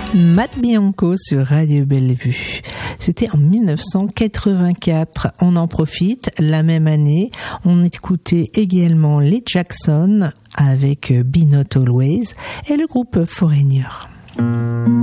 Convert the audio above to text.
Matt Bianco sur Radio Bellevue. C'était en 1984. On en profite. La même année, on écoutait également les Jackson avec Be Not Always et le groupe Foreigner.